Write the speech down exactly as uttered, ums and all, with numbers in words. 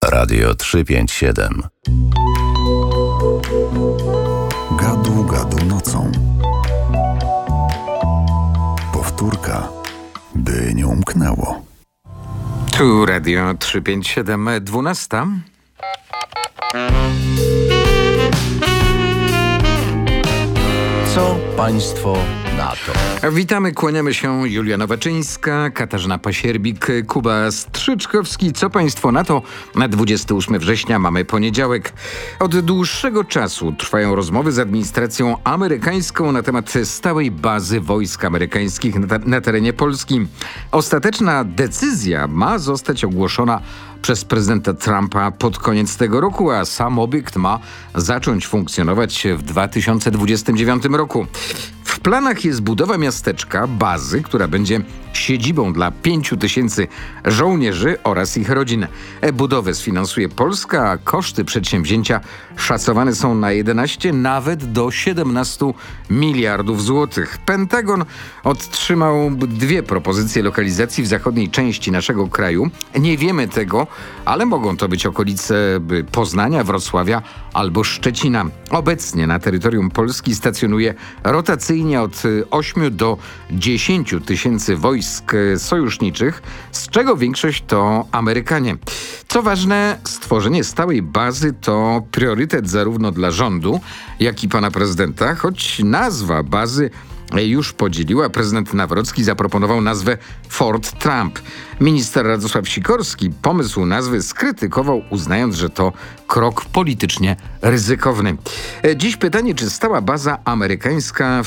Radio trzysta pięćdziesiąt siedem. Gadu, gadu nocą. Powtórka, by nie umknęło. Tu Radio trzysta pięćdziesiąt siedem, dwunasta. Co państwo na to? Witamy, kłaniamy się. Julia Nowaczyńska, Katarzyna Pasierbik, Kuba Strzyczkowski. Co państwo na to? Na dwudziestego ósmego września mamy poniedziałek. Od dłuższego czasu trwają rozmowy z administracją amerykańską na temat stałej bazy wojsk amerykańskich na, na terenie Polski. Ostateczna decyzja ma zostać ogłoszona przez prezydenta Trumpa pod koniec tego roku, a sam obiekt ma zacząć funkcjonować w dwa tysiące dwudziestym dziewiątym roku. W planach jest budowa miasteczka, bazy, która będzie siedzibą dla pięciu tysięcy żołnierzy oraz ich rodzin. Budowę sfinansuje Polska, a koszty przedsięwzięcia szacowane są na jedenaście, nawet do siedemnastu miliardów złotych. Pentagon otrzymał dwie propozycje lokalizacji w zachodniej części naszego kraju. Nie wiemy tego, ale mogą to być okolice Poznania, Wrocławia albo Szczecina. Obecnie na terytorium Polski stacjonuje rotacyjnie od ośmiu do dziesięciu tysięcy wojsk sojuszniczych, z czego większość to Amerykanie. Co ważne, stworzenie stałej bazy to priorytet zarówno dla rządu, jak i pana prezydenta, choć nazwa bazy już podzieliła. Prezydent Nawrocki zaproponował nazwę Fort Trump. Minister Radosław Sikorski pomysł nazwy skrytykował, uznając, że to krok politycznie ryzykowny. Dziś pytanie, czy stała baza amerykańska